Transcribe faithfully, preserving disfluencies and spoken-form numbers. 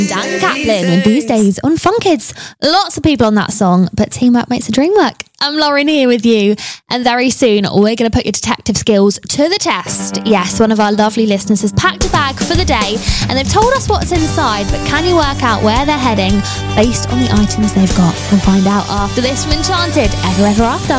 Dan Kaplan with These Days on Fun Kids. Lots of people on that song, but teamwork makes the dream work. I'm Lauren here with you, and very soon we're going to put your detective skills to the test. Yes, one of our lovely listeners has packed a bag for the day, and they've told us what's inside, but can you work out where they're heading based on the items they've got? We'll find out after this from Enchanted, Ever Ever After.